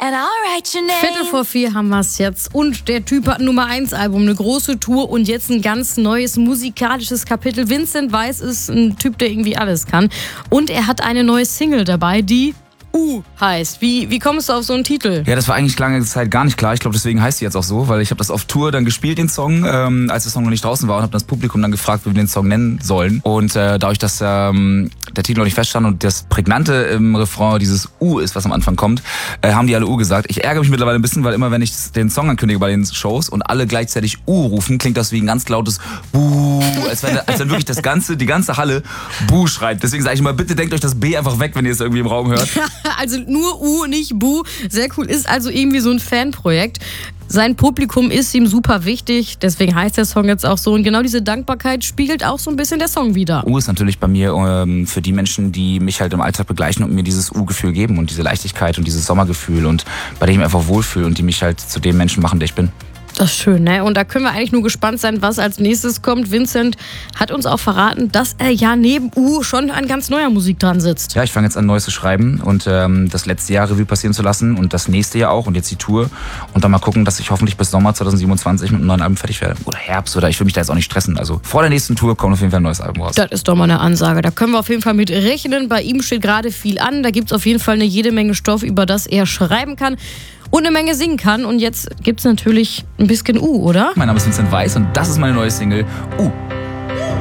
and I'll write your name. 3:45 haben wir es jetzt. Und der Typ hat ein Nummer-1-Album, eine große Tour und jetzt ein ganz neues musikalisches Kapitel. Vincent Weiss ist ein Typ, der irgendwie alles kann. Und er hat eine neue Single dabei, die heißt. Wie kommst du auf so einen Titel? Ja, das war eigentlich lange Zeit gar nicht klar. Ich glaube, deswegen heißt sie jetzt auch so, weil ich habe das auf Tour dann gespielt, den Song, als der Song noch nicht draußen war und habe das Publikum dann gefragt, wie wir den Song nennen sollen. Und dadurch, dass der Titel noch nicht feststand und das Prägnante im Refrain dieses ist, was am Anfang kommt, haben die alle gesagt. Ich ärgere mich mittlerweile ein bisschen, weil immer, wenn ich den Song ankündige bei den Shows und alle gleichzeitig rufen, klingt das wie ein ganz lautes Buh, als wenn wirklich die ganze Halle Buh schreit. Deswegen sage ich immer, bitte denkt euch das B einfach weg, wenn ihr es irgendwie im Raum hört. Also nur nicht Bu. Sehr cool. Ist also irgendwie so ein Fanprojekt. Sein Publikum ist ihm super wichtig, deswegen heißt der Song jetzt auch so. Und genau diese Dankbarkeit spiegelt auch so ein bisschen der Song wider. Ist natürlich bei mir für die Menschen, die mich halt im Alltag begleichen und mir dieses Gefühl geben und diese Leichtigkeit und dieses Sommergefühl und bei dem ich mich einfach wohlfühle und die mich halt zu dem Menschen machen, der ich bin. Das ist schön, ne? Und da können wir eigentlich nur gespannt sein, was als nächstes kommt. Vincent hat uns auch verraten, dass er ja neben schon an ganz neuer Musik dran sitzt. Ja, ich fange jetzt an, Neues zu schreiben und das letzte Jahr Revue passieren zu lassen und das nächste Jahr auch und jetzt die Tour und dann mal gucken, dass ich hoffentlich bis Sommer 2027 mit einem neuen Album fertig werde. Oder Herbst, oder ich will mich da jetzt auch nicht stressen. Also vor der nächsten Tour kommt auf jeden Fall ein neues Album raus. Das ist doch mal eine Ansage. Da können wir auf jeden Fall mit rechnen. Bei ihm steht gerade viel an. Da gibt es auf jeden Fall jede Menge Stoff, über das er schreiben kann. Und eine Menge singen kann. Und jetzt gibt's natürlich ein bisschen oder? Mein Name ist Vincent Weiss und das ist meine neue Single